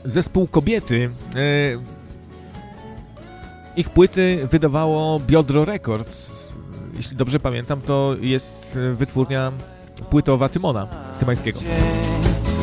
zespół Kobiety. Ich płyty wydawało Biodro Records. Jeśli dobrze pamiętam, to jest wytwórnia płytowa Tymona Tymańskiego.